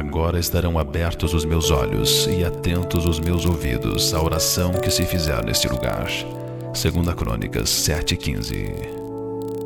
Agora estarão abertos os meus olhos e atentos os meus ouvidos à oração que se fizer neste lugar. 2 Crônicas 7:15.